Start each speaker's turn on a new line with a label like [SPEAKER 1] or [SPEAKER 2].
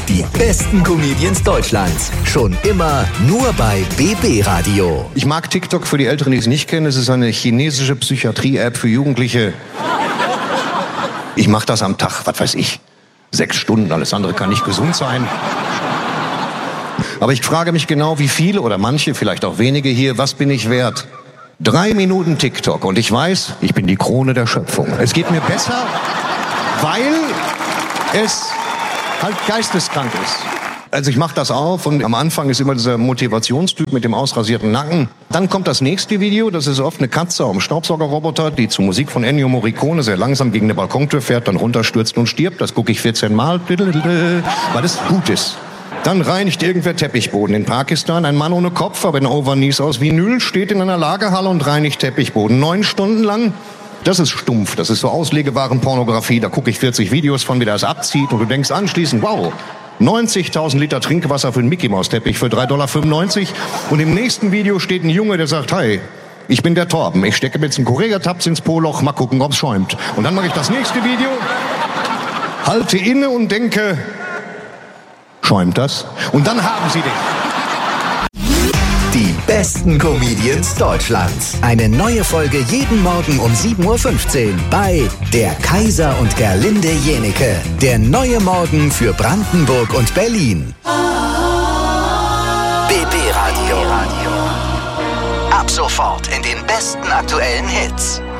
[SPEAKER 1] Die besten Comedians Deutschlands. Schon immer nur bei BB Radio.
[SPEAKER 2] Ich mag TikTok, für die Älteren, die es nicht kennen. Es ist eine chinesische Psychiatrie-App für Jugendliche. Ich mache das am Tag, was weiß ich, 6 Stunden. Alles andere kann nicht gesund sein. Aber ich frage mich genau, wie viele oder manche, vielleicht auch wenige hier, was bin ich wert? 3 Minuten TikTok und ich weiß, ich bin die Krone der Schöpfung. Es geht mir besser, weil es halt geisteskrank ist. Also ich mache das auf und am Anfang ist immer dieser Motivationstyp mit dem ausrasierten Nacken. Dann kommt das nächste Video, das ist oft eine Katze auf einem Staubsaugerroboter, die zu Musik von Ennio Morricone sehr langsam gegen eine Balkontür fährt, dann runterstürzt und stirbt. Das gucke ich 14 Mal, weil es gut ist. Dann reinigt irgendwer Teppichboden in Pakistan. Ein Mann ohne Kopf, aber in Overknees aus Vinyl, steht in einer Lagerhalle und reinigt Teppichboden 9 Stunden lang. Das ist stumpf, das ist so Auslegewarenpornografie. Da gucke ich 40 Videos von, wie der es abzieht. Und du denkst anschließend, wow, 90.000 Liter Trinkwasser für einen Mickey-Maus-Teppich für 3,95 $. Und im nächsten Video steht ein Junge, der sagt, hi, ich bin der Torben. Ich stecke mir jetzt einen Correga-Tabs ins Po-Loch, mal gucken, ob's schäumt. Und dann mache ich das nächste Video, halte inne und denke, schäumt das? Und dann haben sie dich.
[SPEAKER 1] Die besten Comedians Deutschlands. Eine neue Folge jeden Morgen um 7:15 Uhr bei Der Kaiser und Gerlinde Jenecke. Der neue Morgen für Brandenburg und Berlin. BB Radio. Ab sofort in den besten aktuellen Hits.